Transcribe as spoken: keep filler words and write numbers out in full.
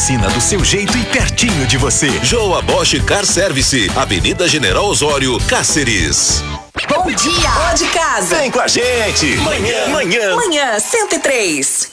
oficina do seu jeito e pertinho de você. Joa Bosch Car Service, Avenida General Osório, Cáceres. Bom dia! Ó de casa! Vem com a gente! Manhã, manhã. Manhã cento e três.